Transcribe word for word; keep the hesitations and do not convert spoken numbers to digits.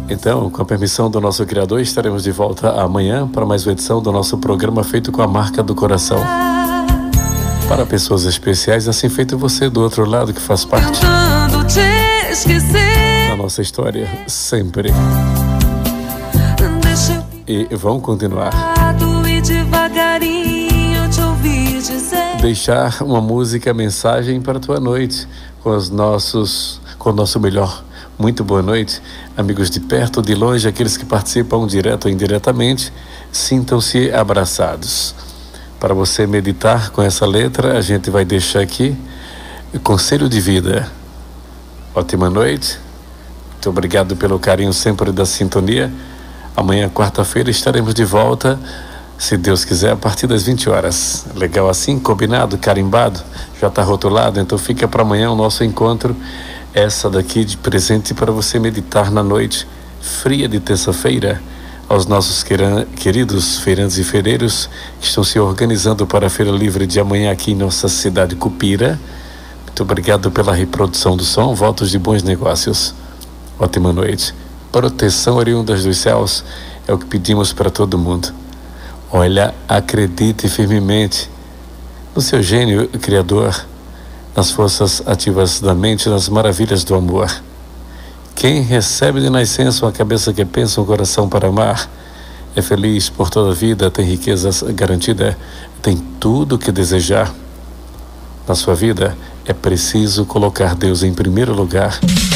Então, com a permissão do nosso Criador, estaremos de volta amanhã para mais uma edição do nosso programa feito com a marca do coração. Para pessoas especiais, assim feito você do outro lado que faz parte da nossa história, sempre. E vão continuar. Deixar uma música, mensagem para a tua noite, com os nossos, com o nosso melhor. Muito boa noite, amigos de perto ou de longe, aqueles que participam direto ou indiretamente, sintam-se abraçados. Para você meditar com essa letra, a gente vai deixar aqui conselho de vida. Ótima noite, muito obrigado pelo carinho sempre da sintonia. Amanhã, quarta-feira, estaremos de volta, se Deus quiser, a partir das vinte horas. Legal assim? Combinado? Carimbado? Já está rotulado? Então fica para amanhã o nosso encontro. Essa daqui de presente para você meditar na noite fria de terça-feira. Aos nossos queridos feirantes e feireiros que estão se organizando para a Feira Livre de amanhã aqui em nossa cidade Cupira. Muito obrigado pela reprodução do som. Votos de bons negócios. Ótima noite. Proteção oriundas dos céus é o que pedimos para todo mundo. Olha, acredite firmemente no seu gênio criador, nas forças ativas da mente, nas maravilhas do amor. Quem recebe de nascença uma cabeça que pensa, um coração para amar, é feliz por toda a vida, tem riquezas garantida, tem tudo o que desejar. Na sua vida, é preciso colocar Deus em primeiro lugar.